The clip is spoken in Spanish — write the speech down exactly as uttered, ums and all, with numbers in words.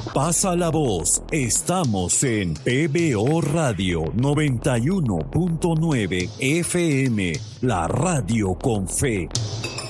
Pasa la voz, estamos en P B O Radio noventa y uno punto nueve F M, la radio con fe.